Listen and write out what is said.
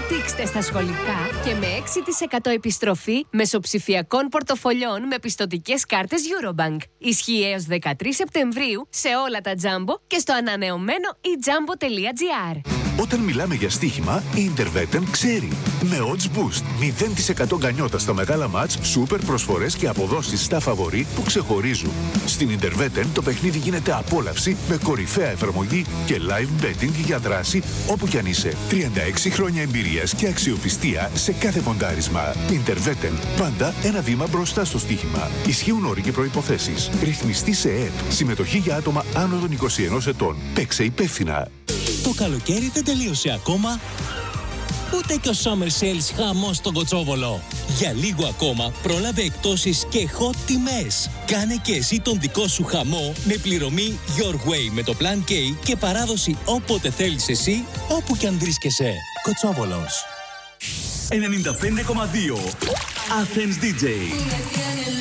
Τύξτε στα σχολικά και με 6% επιστροφή μεσοψηφιακών πορτοφολιών με πιστωτικές κάρτες Eurobank. Ισχύει έως 13 Σεπτεμβρίου σε όλα τα Jumbo και στο ανανεωμένο ejumbo.gr. Όταν μιλάμε για στοίχημα, η Interveten ξέρει. Με odds boost, 0% γκανιότα στα μεγάλα μάτς, σούπερ προσφορές και αποδόσεις στα φαβορί που ξεχωρίζουν. Στην Interveten το παιχνίδι γίνεται απόλαυση με κορυφαία εφαρμογή και live betting για δράση όπου κι αν είσαι. 36 χρόνια εμπειρίας και αξιοπιστία σε κάθε ποντάρισμα. Interveten, πάντα ένα βήμα μπροστά στο στοίχημα. Ισχύουν όροι και προϋποθέσεις. Ρυθμιστή σε ΕΕΠ. Συμμετοχή για άτομα άνω των 21 ετών. Παίξε υπεύθυνα. Το καλοκαίρι δεν τελείωσε ακόμα, ούτε και ο Summer Sales χαμός στον Κοτσόβολο. Για λίγο ακόμα πρόλαβε εκπτώσεις και hot τιμές. Κάνε και εσύ τον δικό σου χαμό με πληρωμή Your Way με το Plan K και παράδοση όποτε θέλεις εσύ, όπου κι αν βρίσκεσαι. Κοτσόβολος. 95,2 Athens DJ.